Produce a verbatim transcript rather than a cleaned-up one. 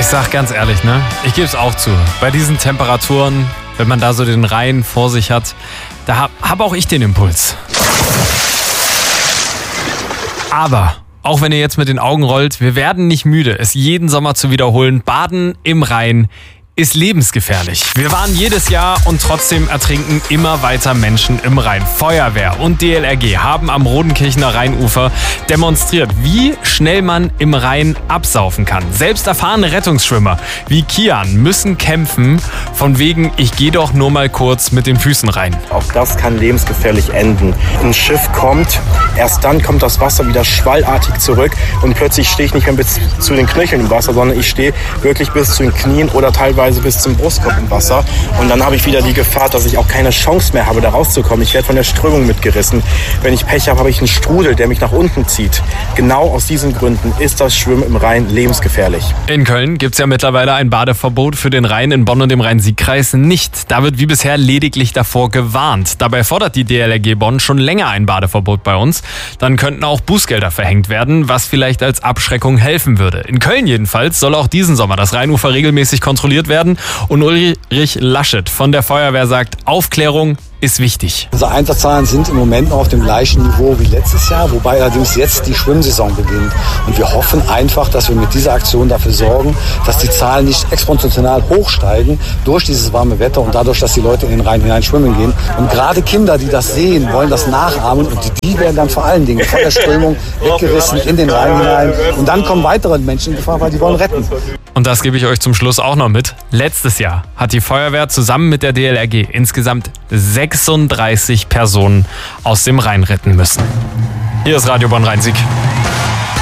Ich sag ganz ehrlich, ne? Ich gebe es auch zu. Bei diesen Temperaturen, wenn man da so den Rhein vor sich hat, da habe hab auch ich den Impuls. Aber auch wenn ihr jetzt mit den Augen rollt, wir werden nicht müde, es jeden Sommer zu wiederholen. Baden im Rhein ist lebensgefährlich. Wir waren jedes Jahr und trotzdem ertrinken immer weiter Menschen im Rhein. Feuerwehr und D L R G haben am Rodenkirchener Rheinufer demonstriert, wie schnell man im Rhein absaufen kann. Selbst erfahrene Rettungsschwimmer wie Kian müssen kämpfen, von wegen, ich gehe doch nur mal kurz mit den Füßen rein. Auch das kann lebensgefährlich enden. Ein Schiff kommt, erst dann kommt das Wasser wieder schwallartig zurück und plötzlich stehe ich nicht mehr bis zu den Knöcheln im Wasser, sondern ich stehe wirklich bis zu den Knien oder teilweise bis zum Brustkorb im Wasser. Und dann habe ich wieder die Gefahr, dass ich auch keine Chance mehr habe, da rauszukommen. Ich werde von der Strömung mitgerissen. Wenn ich Pech habe, habe ich einen Strudel, der mich nach unten zieht. Genau aus diesen Gründen ist das Schwimmen im Rhein lebensgefährlich. In Köln gibt es ja mittlerweile ein Badeverbot für den Rhein, in Bonn und dem Rhein-Sieg-Kreis nicht. Da wird wie bisher lediglich davor gewarnt. Dabei fordert die D L R G Bonn schon länger ein Badeverbot bei uns. Dann könnten auch Bußgelder verhängt werden, was vielleicht als Abschreckung helfen würde. In Köln jedenfalls soll auch diesen Sommer das Rheinufer regelmäßig kontrolliert werden. Und Ulrich Laschet von der Feuerwehr sagt, Aufklärung ist wichtig. Unsere Einsatzzahlen sind im Moment noch auf dem gleichen Niveau wie letztes Jahr, wobei allerdings jetzt die Schwimmsaison beginnt. Und wir hoffen einfach, dass wir mit dieser Aktion dafür sorgen, dass die Zahlen nicht exponentiell hochsteigen durch dieses warme Wetter und dadurch, dass die Leute in den Rhein hinein schwimmen gehen. Und gerade Kinder, die das sehen, wollen das nachahmen und die werden dann vor allen Dingen von der Strömung weggerissen in den Rhein hinein. Und dann kommen weitere Menschen in Gefahr, weil die wollen retten. Und das gebe ich euch zum Schluss auch noch mit. Letztes Jahr hat die Feuerwehr zusammen mit der D L R G insgesamt sechsunddreißig Personen aus dem Rhein retten müssen. Hier ist Radio Bonn Rhein-Sieg.